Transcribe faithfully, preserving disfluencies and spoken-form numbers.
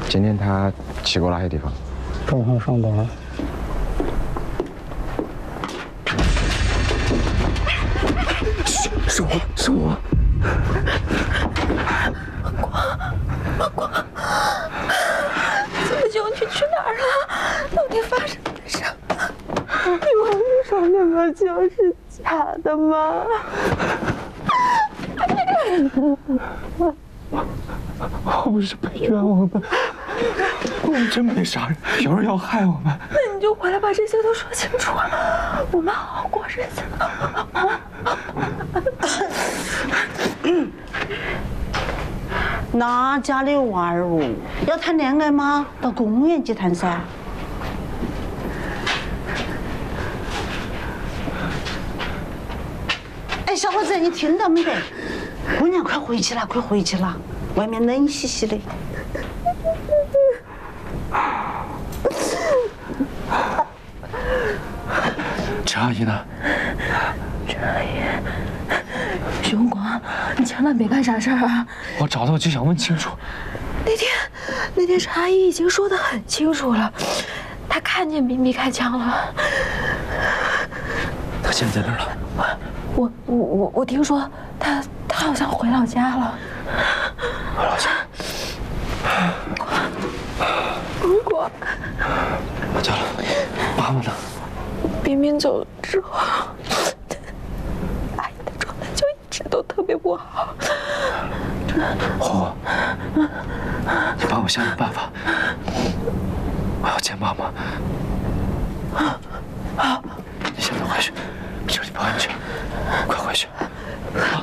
今天他去过哪些地方？ 正常上班。 是我，是我。 光光，怎么就去去哪儿了？到底发生了什么？你不是说那个酒是假的吗？ 我不是被冤枉的，我们真没杀人，有人要害我们。 那你就回来把这些都说清楚，我们好好过日子。 哪家的娃儿哦？要谈恋爱吗？到公园去谈噻。哎，小伙子，你听到没得？姑娘，快回去了，快回去了，外面冷兮兮的。 陈阿姨呢？ 陈阿姨，雄光，你千万别干傻事儿啊！ 我找到就想问清楚。 那天，那天陈阿姨已经说得很清楚了，她看见彬彬开枪了。 他现在在哪儿了？ 我我我我听说他他好像回老家了。 回老家。 如果回家了，妈妈呢？ 彬彬走了之后，阿姨的状态就一直都特别不好。 红，你帮我想想办法，我要见妈妈。 好， 你现在回去，这里不安全，快回去。